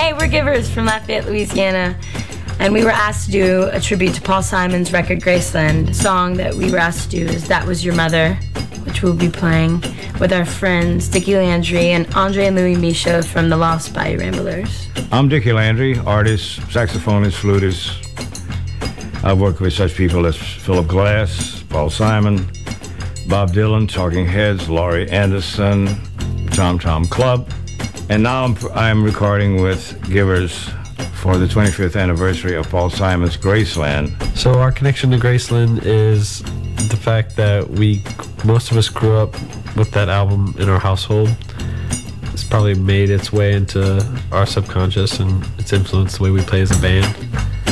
Hey, we're Givers from Lafayette, Louisiana, and we were asked to do a tribute to Paul Simon's record Graceland. The song that we were asked to do is That Was Your Mother, which we'll be playing with our friends Dickie Landry and Andre and Louis Michaud from the Lost Bayou Ramblers. I'm Dickie Landry, artist, saxophonist, flutist. I've worked with such people as Philip Glass, Paul Simon, Bob Dylan, Talking Heads, Laurie Anderson, Tom Tom Club. And now I'm recording with Givers for the 25th anniversary of Paul Simon's Graceland. So our connection to Graceland is the fact that most of us grew up with that album in our household. It's probably made its way into our subconscious and it's influenced the way we play as a band.